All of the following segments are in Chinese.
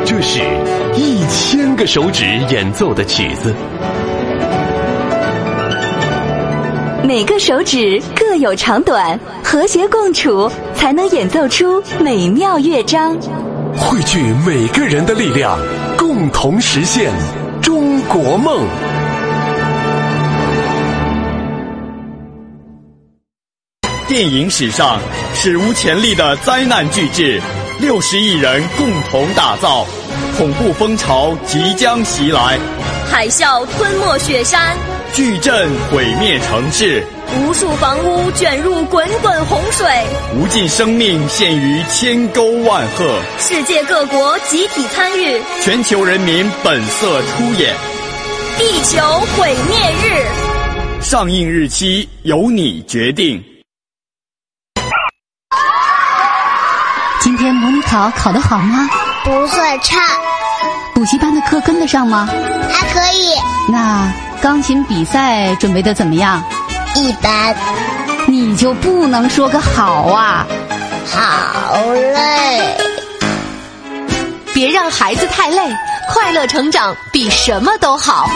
这是1000个手指演奏的曲子， 每个手指各有长短，和谐共处，才能演奏出美妙乐章。 汇聚每个人的力量，共同实现中国梦。 电影史上史无前例的灾难巨制，60亿人共同打造，恐怖风潮即将袭来， 海啸吞没雪山， 巨震毁灭城市， 无数房屋卷入滚滚洪水， 无尽生命陷于千沟万壑， 世界各国集体参与， 全球人民本色出演。 地球毁灭日， 上映日期由你决定。 今天模拟考考得好吗？ 不算差。 补习班的课跟得上吗？ 还可以。 那钢琴比赛准备得怎么样？ 一般。 你就不能说个好啊？ 好累。 别让孩子太累，快乐成长比什么都好。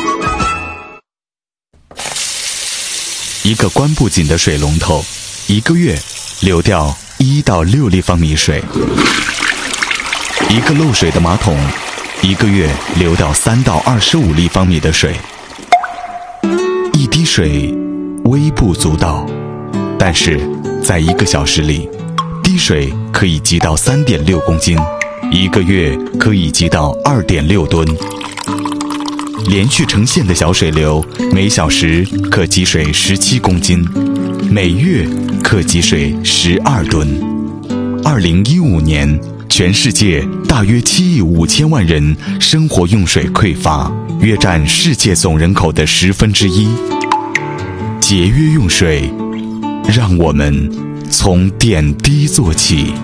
一个关不紧的水龙头，1个月流掉1到6立方米水；一个漏水的马桶，1个月流掉3到25立方米的水。一滴水微不足道，但是在1个小时里，滴水可以积到3.6公斤，1个月可以积到2.6吨。连续成线的小水流，每小时可积水17公斤，每月可积水12吨。2015年，全世界大约7亿5千万人生活用水匮乏，约占世界总人口的1/10。节约用水，让我们从点滴做起。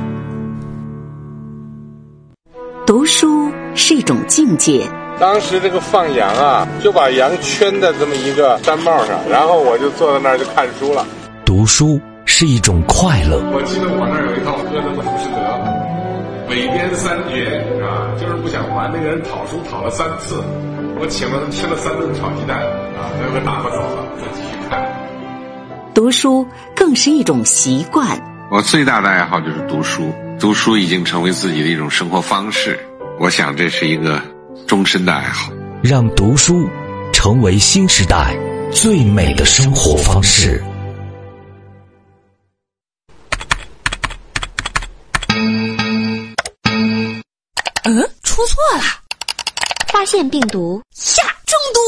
读书是一种境界。 当时这个放羊啊，就把羊圈在这么一个山帽上，然后我就坐在那儿就看书了。 读书是一种快乐。 我记得我那儿有一套歌德的《浮士德》，北边3绝啊，就是不想还，那个人讨书讨了3次，我请了他吃了3顿炒鸡蛋啊，最后打发走了，再继续看。 读书更是一种习惯。 我最大的爱好就是读书，读书已经成为自己的一种生活方式，我想这是一个终身的爱好。 让读书成为新时代最美的生活方式。 出错了， 发现病毒呀，中毒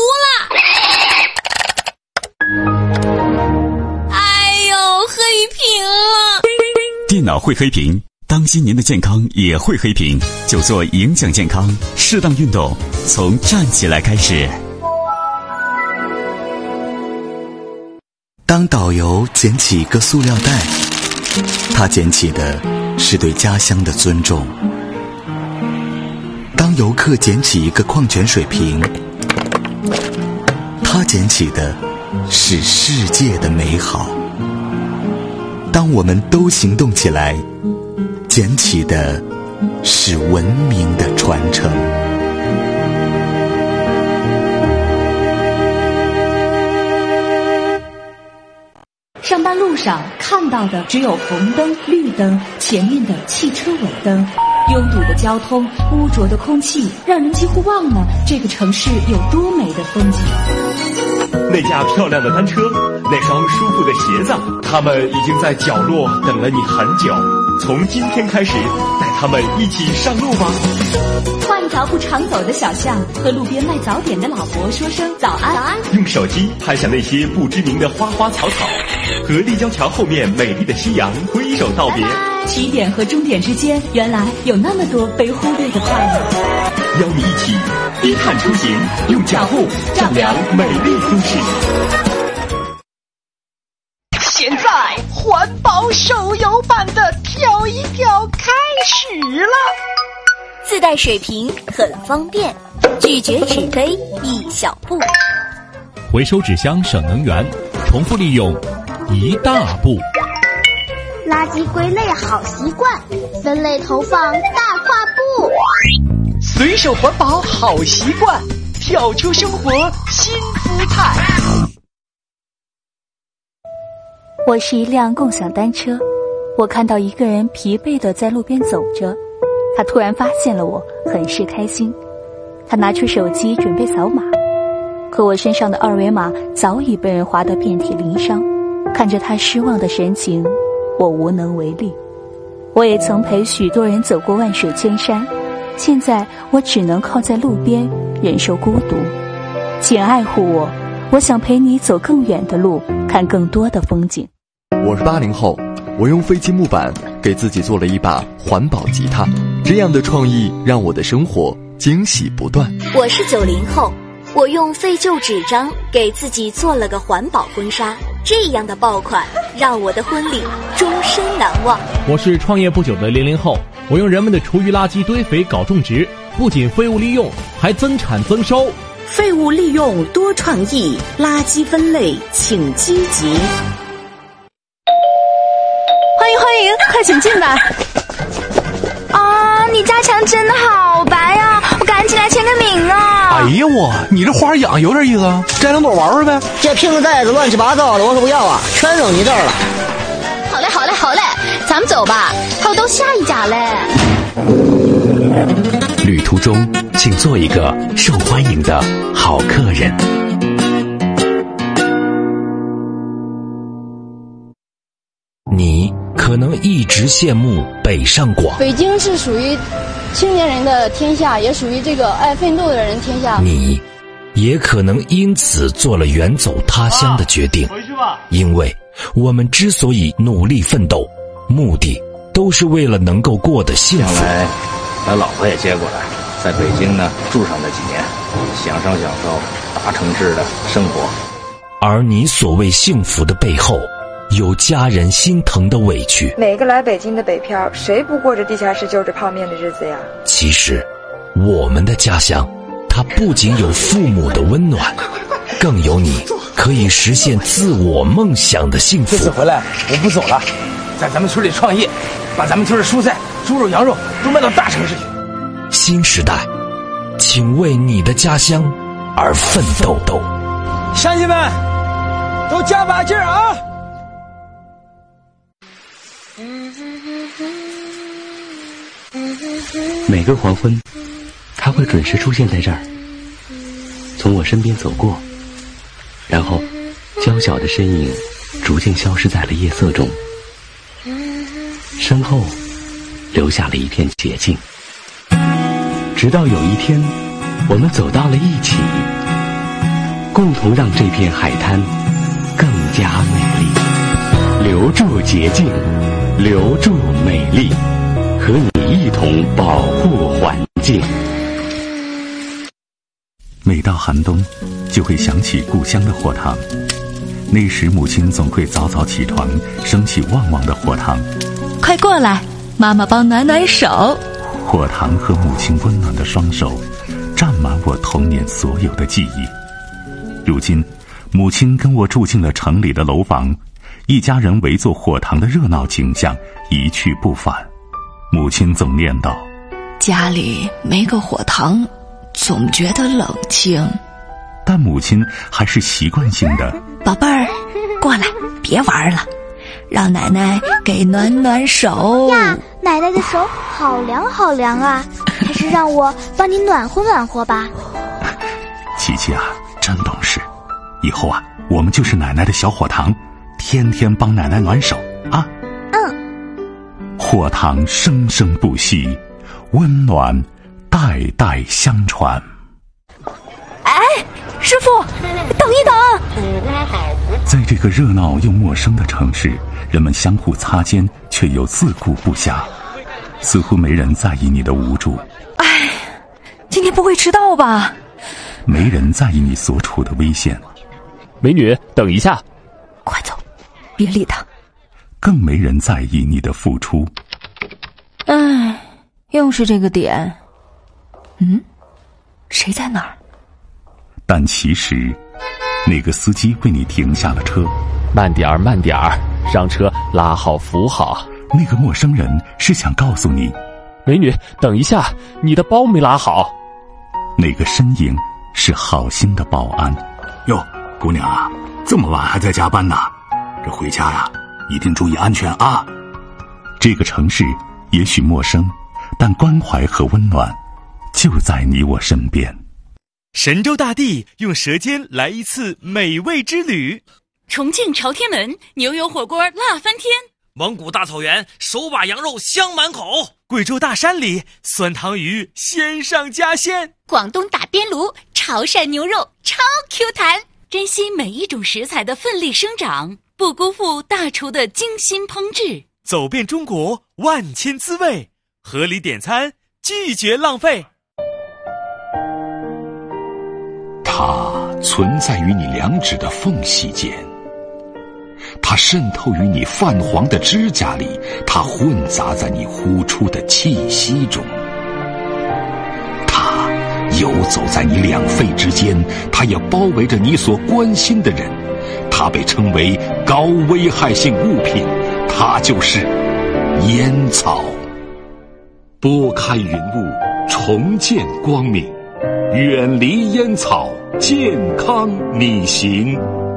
了！哎呦，黑屏了！ 电脑会黑屏，当心您的健康也会黑屏，就做影响健康，适当运动，从站起来开始。 当导游捡起一个塑料袋，他捡起的是对家乡的尊重。当游客捡起一个矿泉水瓶，他捡起的是世界的美好。当我们都行动起来，捡起的是文明的传承。 上班路上看到的只有红灯、绿灯，前面的汽车尾灯。拥堵的交通，污浊的空气，让人几乎忘了这个城市有多美的风景。 那架漂亮的单车，那双舒服的鞋子，他们已经在角落等了你很久。从今天开始，带他们一起上路吧。 换一条不常走的小巷，和路边卖早点的老伯说声早安。早安。 用手机拍下那些不知名的花花草草，和立交桥后面美丽的夕阳挥手道别。 起点和终点之间，原来有那么多被忽略的快乐。 邀你一起低碳出行，用脚步丈量美丽都市。 现在环保手游版的跳一跳开始了， 自带水瓶很方便，拒绝纸杯一小步， 回收纸箱省能源，重复利用一大步。 垃圾归类好习惯，分类投放大跨步。 随手环保好习惯，跳出生活新姿态。 我是一辆共享单车，我看到一个人疲惫地在路边走着，他突然发现了我，很是开心。他拿出手机准备扫码，可我身上的二维码早已被人划得遍体鳞伤。看着他失望的神情，我无能为力。我也曾陪许多人走过万水千山，现在我只能靠在路边忍受孤独。请爱护我，我想陪你走更远的路，看更多的风景。 我是80后，我用废弃木板给自己做了一把环保吉他，这样的创意让我的生活惊喜不断。 我是90后，我用废旧纸张给自己做了个环保婚纱，这样的爆款让我的婚礼终身难忘。 我是创业不久的00后，我用人们的厨余垃圾堆肥搞种植，不仅废物利用，还增产增收。 废物利用多创意，垃圾分类请积极。 欢迎，快请进来。啊，你家墙真的好白呀，我赶紧来签个名啊。 哎呀你这花养有点意思啊，摘两朵玩玩呗。 这瓶袋子乱七八糟的，我可不要啊，全扔你这儿了。 好嘞，咱们走吧，还有到下一家嘞。 旅途中，请做一个受欢迎的好客人。你可能一直羡慕北上广， 北京是属于青年人的天下，也属于这个爱奋斗的人天下。 你也可能因此做了远走他乡的决定。 回去吧。 因为我们之所以努力奋斗，目的都是为了能够过得幸福。 将来把老婆也接过来，在北京呢住上那几年，享受大城市的生活。 而你所谓幸福的背后，有家人心疼的委屈。 每个来北京的北漂，谁不过着地下室就着泡面的日子呀？ 其实我们的家乡，它不仅有父母的温暖，更有你可以实现自我梦想的幸福。 这次回来我不走了，在咱们村里创业，把咱们村的蔬菜、猪肉、羊肉都卖到大城市去。 新时代，请为你的家乡而奋斗。 乡亲们，都加把劲儿啊！ 每个黄昏，他会准时出现在这儿，从我身边走过，然后娇小的身影逐渐消失在了夜色中，身后留下了一片洁净。直到有一天，我们走到了一起，共同让这片海滩更加美丽。留住洁净，留住美丽，和你一同保护环境。 每到寒冬，就会想起故乡的火塘。那时母亲总会早早起床，升起旺旺的火塘。 快过来，妈妈帮暖暖手。 火塘和母亲温暖的双手，占满我童年所有的记忆。如今，母亲跟我住进了城里的楼房，一家人围坐火塘的热闹景象一去不返。母亲总念叨： 家里没个火塘，总觉得冷清。 但母亲还是习惯性的： 宝贝儿，过来，别玩了，让奶奶给暖暖手呀。奶奶的手好凉好凉啊，还是让我帮你暖和暖和吧。 琪琪啊，真懂事，以后啊，我们就是奶奶的小火塘，天天帮奶奶暖手啊。火塘生生不息，温暖代代相传。 哎，师傅，等一等！ 在这个热闹又陌生的城市，人们相互擦肩，却又自顾不暇，似乎没人在意你的无助。 哎，今天不会迟到吧？ 没人在意你所处的危险。 美女，等一下。 快走，别理他。 更没人在意你的付出。 哎，又是这个点。谁在哪儿？ 但其实，那个司机为你停下了车。 慢点儿，慢点儿，上车拉好扶好。 那个陌生人是想告诉你， 美女，等一下，你的包没拉好。 那个身影是好心的保安。 哟，姑娘啊，这么晚还在加班呢？这回家呀，一定注意安全啊！ 这个城市也许陌生，但关怀和温暖就在你我身边。 神州大地用舌尖来一次美味之旅。 重庆朝天门牛油火锅辣翻天， 蒙古大草原手把羊肉香满口， 贵州大山里酸汤鱼鲜上加鲜， 广东打边炉潮汕牛肉超 Q 弹。珍惜每一种食材的奋力生长，不辜负大厨的精心烹制。 走遍中国万千滋味，合理点餐，拒绝浪费。 它存在于你两指的缝隙间，它渗透于你泛黄的指甲里，它混杂在你呼出的气息中，它游走在你两肺之间，它也包围着你所关心的人。它被称为高危害性物品，它就是烟草。拨开云雾，重见光明，远离烟草，健康你行。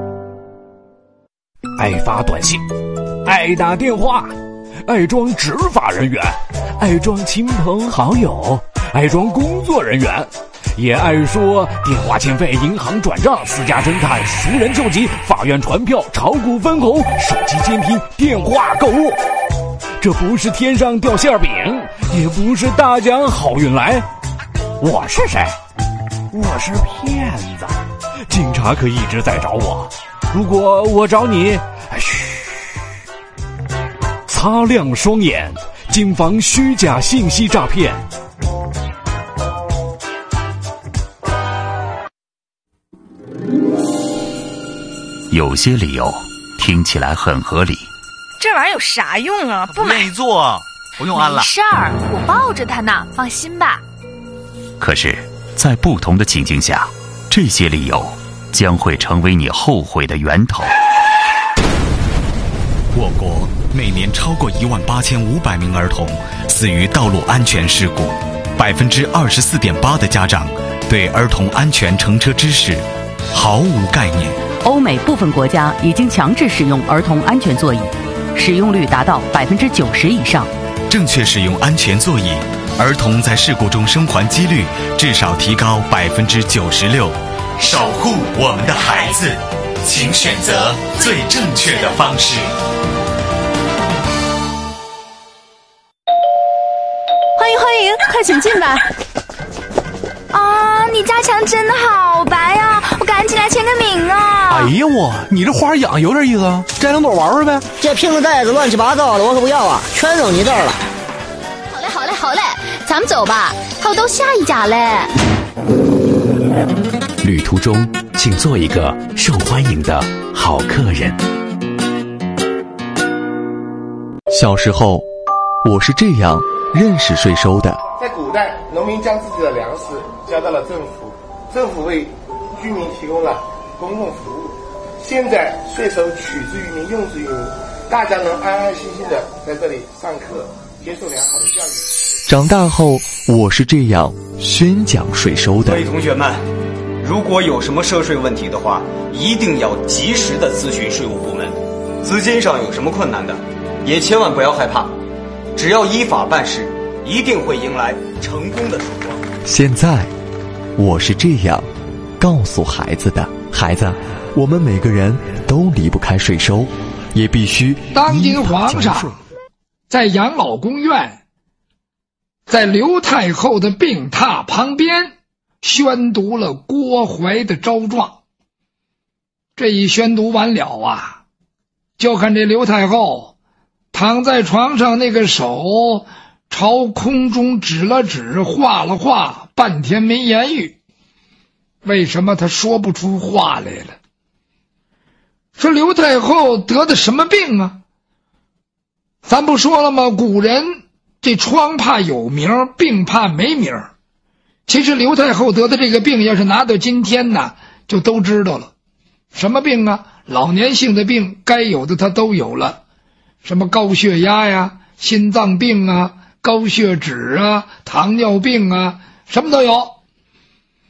爱发短信，爱打电话，爱装执法人员，爱装亲朋好友，爱装工作人员，也爱说电话欠费、银行转账、私家侦探、熟人救急、法院传票、炒股分红、手机监听、电话购物。这不是天上掉馅饼，也不是大奖好运来。我是谁？我是骗子。警察可一直在找我，如果我找你，嘘，擦亮双眼，谨防虚假信息诈骗。 有些理由听起来很合理。 这玩意儿有啥用啊？不买。 愿意做，不用安了。 没事儿，我抱着它呢，放心吧。 可是，在不同的情境下，这些理由将会成为你后悔的源头。 我国每年超过18500名儿童死于道路安全事故，24.8%的家长对儿童安全乘车知识毫无概念。 欧美部分国家已经强制使用儿童安全座椅，使用率达到90%以上。 正确使用安全座椅，儿童在事故中生还几率至少提高96%。守护我们的孩子，请选择最正确的方式。 欢迎，快请进吧。啊，你家墙真的好白呀！我赶紧来签个名啊！ 哎呀我，你这花养有点意思啊，摘两朵玩玩呗。 这瓶子袋子乱七八糟的，我可不要啊，全扔你这儿了。 好嘞，咱们走吧，还有到下一家嘞。 旅途中，请做一个受欢迎的好客人。 小时候，我是这样认识税收的。 在古代，农民将自己的粮食交到了政府，政府为居民提供了公共服务。现在税收取之于民，用之于民，大家能安安心心的在这里上课，接受良好的教育。 长大后，我是这样宣讲税收的。 各位同学们，如果有什么涉税问题的话，一定要及时的咨询税务部门。资金上有什么困难的，也千万不要害怕，只要依法办事，一定会迎来成功的曙光。 现在，我是这样告诉孩子的：孩子，我们每个人都离不开税收，也必须当今皇上在养老宫院，在刘太后的病榻旁边宣读了郭槐的招状。这一宣读完了啊，就看这刘太后躺在床上，那个手朝空中指了指，画了画，半天没言语。为什么他说不出话来了？说刘太后得的什么病啊？咱不说了吗？古人这疮怕有名，病怕没名。其实刘太后得的这个病，要是拿到今天呢，就都知道了。什么病啊？老年性的病，该有的她都有了。什么高血压呀、心脏病啊、高血脂啊、糖尿病啊，什么都有。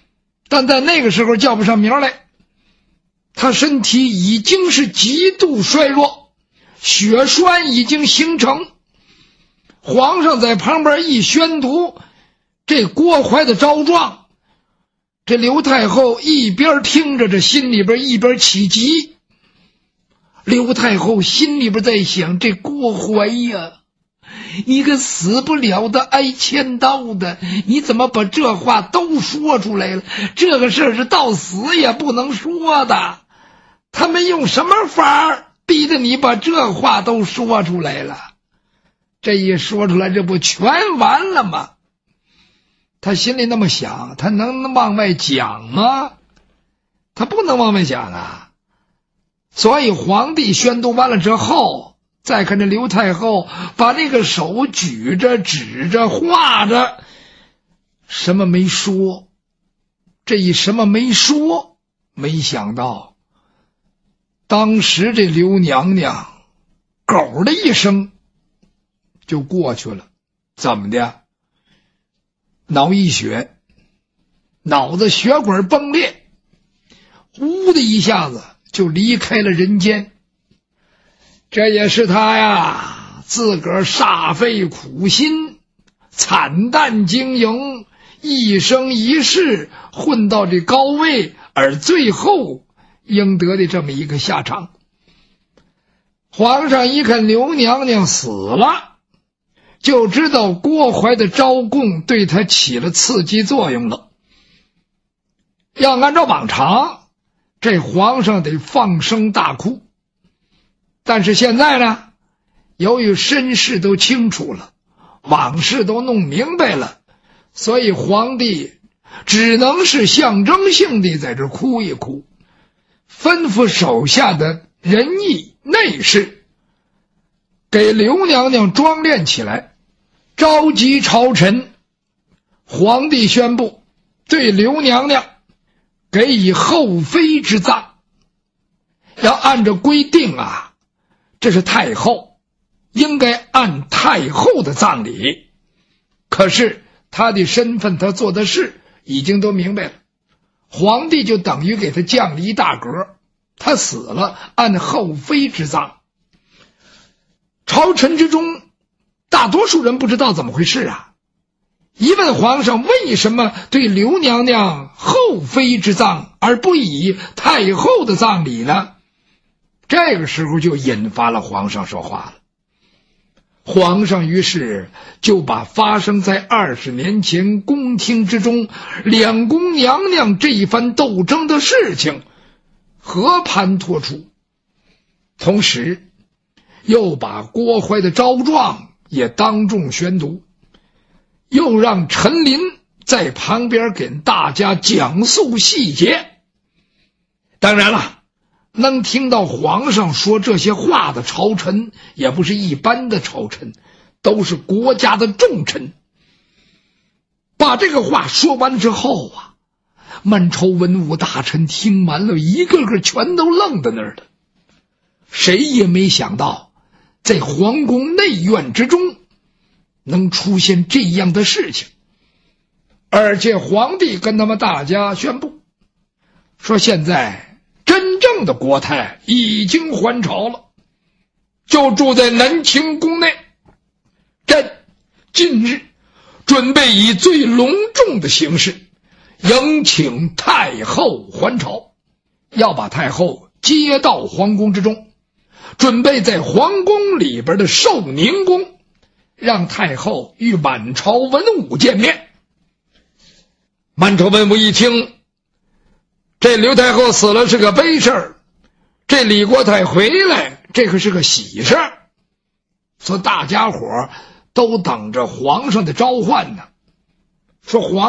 但在那个时候叫不上名来。他身体已经是极度衰弱，血栓已经形成。皇上在旁边一宣读这郭槐的招状，这刘太后一边听着，这心里边一边起急。刘太后心里边在想，这郭槐呀，你个死不了的挨千刀的，你怎么把这话都说出来了？这个事儿是到死也不能说的，他们用什么法逼得你把这话都说出来了？这一说出来，这不全完了吗？他心里那么想，他能往外讲吗？他不能往外讲啊。所以皇帝宣读完了之后，再看这刘太后把那个手举着指着画着，什么没说。这一什么没说，没想到当时这刘娘娘狗的一声就过去了。怎么的？脑溢血，脑子血管崩裂，呼的一下子就离开了人间。这也是他呀自个儿煞费苦心，惨淡经营，一生一世混到这高位，而最后应得的这么一个下场。皇上一看刘娘娘死了，就知道郭槐的招供对他起了刺激作用了。要按照往常，这皇上得放声大哭。但是现在呢，由于身世都清楚了，往事都弄明白了，所以皇帝只能是象征性的在这哭一哭，吩咐手下的仁义内侍给刘娘娘装殓起来，召集朝臣。皇帝宣布对刘娘娘给以后妃之葬。要按照规定啊，这是太后，应该按太后的葬礼。可是他的身份，他做的事已经都明白了，皇帝就等于给他降了一大格，他死了按后妃之葬。朝臣之中大多数人不知道怎么回事啊，一问皇上为什么对刘娘娘后妃之葬而不以太后的葬礼呢？这个时候就引发了皇上说话了。皇上于是就把发生在20年前宫廷之中两宫娘娘这一番斗争的事情和盘托出，同时又把郭槐的招状也当众宣读，又让陈琳在旁边给大家讲述细节。当然了，能听到皇上说这些话的朝臣也不是一般的朝臣，都是国家的重臣。把这个话说完之后啊，满朝文武大臣听完了，一个个全都愣在那儿了。谁也没想到在皇宫内院之中能出现这样的事情。而且皇帝跟他们大家宣布说，现在真正的国太已经还朝了，就住在南清宫内。朕近日准备以最隆重的形式迎请太后还朝，要把太后接到皇宫之中，准备在皇宫里边的寿宁宫让太后与满朝文武见面。满朝文武一听，这刘太后死了是个悲事儿，这李国太回来这可是个喜事儿，所以大家伙都等着皇上的召唤呢。说皇